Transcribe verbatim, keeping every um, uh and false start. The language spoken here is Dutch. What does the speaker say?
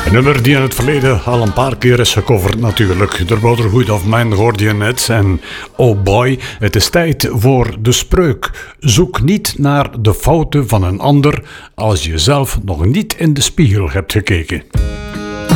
Een nummer die in het verleden al een paar keer is gecoverd natuurlijk. The Brotherhood of Man hoorde je net. En oh boy, het is tijd voor de spreuk. Zoek niet naar de fouten van een ander als je zelf nog niet in de spiegel hebt gekeken.